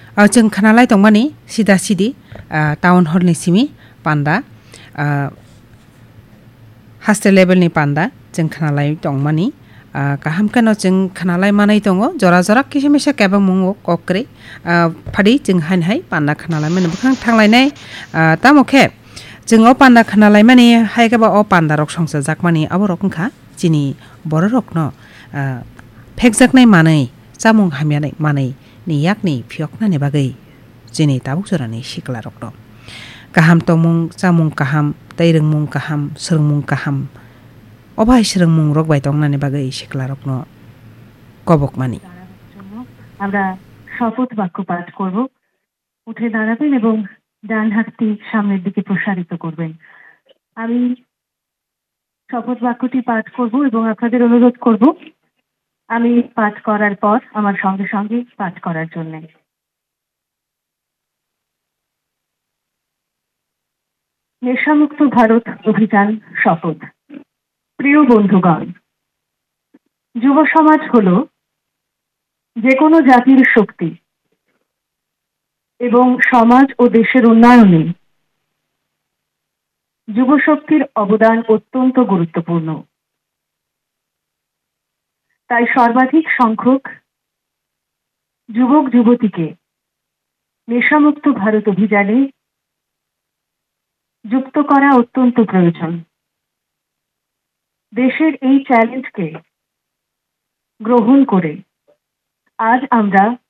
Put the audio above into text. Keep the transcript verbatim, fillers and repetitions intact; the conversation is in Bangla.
जों खानालाय दंमानि सिदा सिदि टाउन हलनि सिमि पान्दा हास्टेल लेभेलनि पान्दा जों खानालाय दंमानि गाहाम केन जों खानालाय मानाय दङ जरा जरा किसिमिसा केबा मुङो कक्रे फादि जों हाय पान्दा खानालाय माने बखां थांलायनाय तामखे जोङो पान्दा खानालाय माने हाय केबा अ पान्दा रक संसा जाक माने अब रकखा जिनि बर रकनो फेक जाकनाय मानै जामुं हामियानाय मानै नि yakni phiokna ne bagai jini tabuk jorani sikla rokno kaham tomung chamung kaham tairung mung kaham srungmung kaham obai srungmung rok bai tongna ne bagai sikla rokno kobok mani আমরা শপথ বাক্য পাঠ করব উঠে দাঁড়াবেন এবং ডান হাতটি সামনের দিকে প্রসারিত করবেন আমি শপথ বাক্যটি পাঠ করব এবং আপনাদের অনুরোধ করব আমি পাঠ করার পর আমার সঙ্গে সঙ্গে পাঠ করার জন্য নেশামুক্ত ভারত অভিযান শপথ প্রিয় বন্ধুগণ যুব সমাজ হলো যে কোনো জাতির শক্তি এবং সমাজ ও দেশের উন্নয়নে যুব শক্তির অবদান অত্যন্ত গুরুত্বপূর্ণ তাই সর্বাধিক সংখ্যক যুবক যুবতীকে নেশামুক্ত ভারত অভিযানে যুক্ত করা অত্যন্ত প্রয়োজন দেশের এই চ্যালেঞ্জকে গ্রহণ করে আজ আমরা